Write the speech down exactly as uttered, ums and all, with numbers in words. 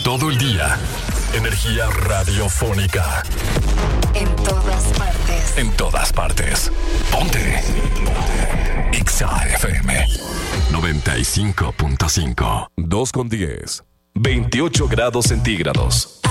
Todo el día. Energía radiofónica. En todas partes. En todas partes. Ponte. Ponte. Exa F M noventa y cinco punto cinco. dos con diez. veintiocho grados centígrados.